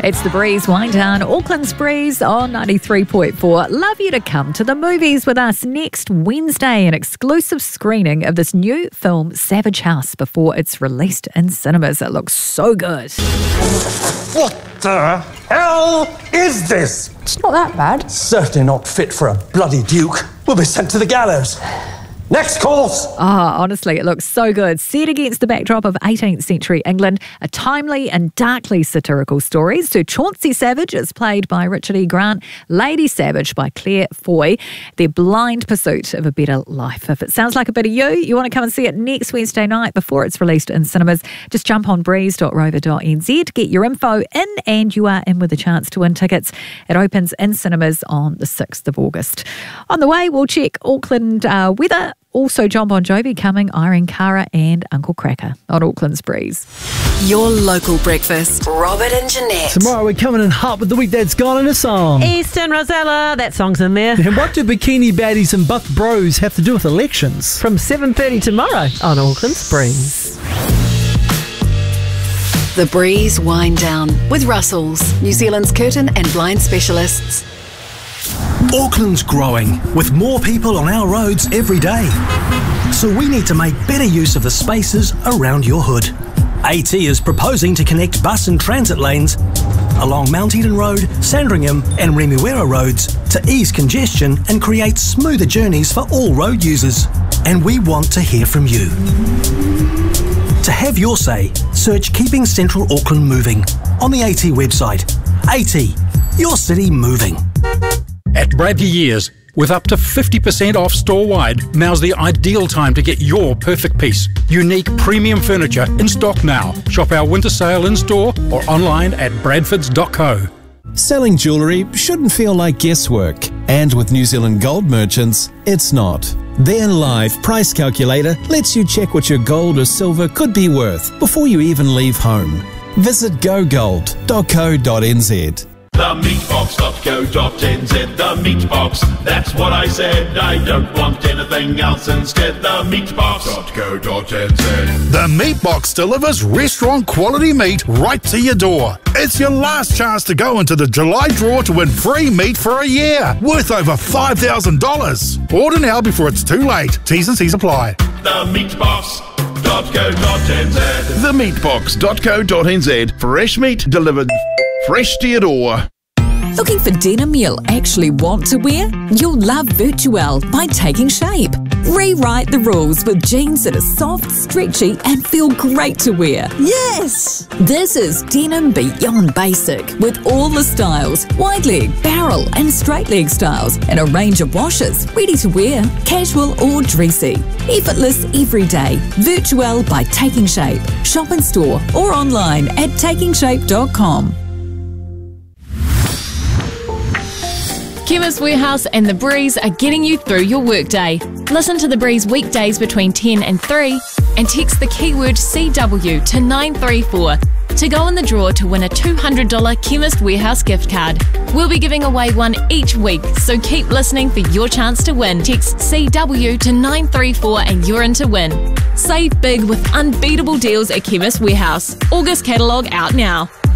It's The Breeze, Wind Down, Auckland's Breeze on 93.4. Love you to come to the movies with us next Wednesday, an exclusive screening of this new film, Savage House, before it's released in cinemas. It looks so good. What the hell is this? It's not that bad. Certainly not fit for a bloody duke. We'll be sent to the gallows. Next course! Honestly, it looks so good. Set against the backdrop of 18th century England, a timely and darkly satirical story. So Chauncey Savage is played by Richard E. Grant, Lady Savage by Claire Foy, their blind pursuit of a better life. If it sounds like a bit of you want to come and see it next Wednesday night before it's released in cinemas, just jump on breeze.rover.nz, get your info in, and you are in with a chance to win tickets. It opens in cinemas on the 6th of August. On the way, we'll check Auckland weather. Also, John Bon Jovi coming, Irene Cara and Uncle Cracker on Auckland's Breeze. Your local breakfast. Robert and Jeanette. Tomorrow we're coming in hot with the week that's gone in a song. Eastern Rosella, that song's in there. And what do bikini baddies and buff bros have to do with elections? From 7:30 tomorrow on Auckland's Breeze. The Breeze Wind Down with Russell's, New Zealand's curtain and blind specialists. Auckland's growing, with more people on our roads every day. So we need to make better use of the spaces around your hood. AT is proposing to connect bus and transit lanes along Mount Eden Road, Sandringham and Remuera roads to ease congestion and create smoother journeys for all road users. And we want to hear from you. To have your say, search Keeping Central Auckland Moving on the AT website. AT, your city moving. At Bradley Years, with up to 50% off store-wide, now's the ideal time to get your perfect piece. Unique premium furniture in stock now. Shop our winter sale in-store or online at bradfords.co. Selling jewellery shouldn't feel like guesswork. And with New Zealand Gold Merchants, it's not. Their live price calculator lets you check what your gold or silver could be worth before you even leave home. Visit gogold.co.nz. Themeatbox.co.nz, the meat box, that's what I said. I don't want anything else instead. Themeatbox.co.nz. The Meat Box delivers restaurant quality meat right to your door. It's your last chance to go into the July draw to win free meat for a year, worth over $5,000. Order now before it's too late. T's and C's apply. Themeatbox.co.nz. Themeatbox.co.nz. Fresh meat delivered fresh to your door. Looking for denim you'll actually want to wear? You'll love Virtuelle by Taking Shape. Rewrite the rules with jeans that are soft, stretchy, and feel great to wear. Yes! This is denim beyond basic with all the styles, wide leg, barrel, and straight leg styles, and a range of washes, ready to wear, casual or dressy. Effortless every day. Virtuelle by Taking Shape. Shop in store or online at takingshape.com. Chemist Warehouse and The Breeze are getting you through your workday. Listen to The Breeze weekdays between 10 and 3 and text the keyword CW to 934 to go in the draw to win a $200 Chemist Warehouse gift card. We'll be giving away one each week, so keep listening for your chance to win. Text CW to 934 and you're in to win. Save big with unbeatable deals at Chemist Warehouse. August catalogue out now.